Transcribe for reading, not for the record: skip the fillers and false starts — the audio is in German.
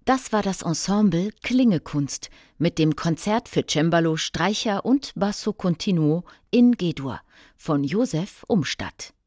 Das war das Ensemble Klingekunst mit dem Konzert für Cembalo, Streicher und Basso Continuo in G-Dur von Josef Umstatt.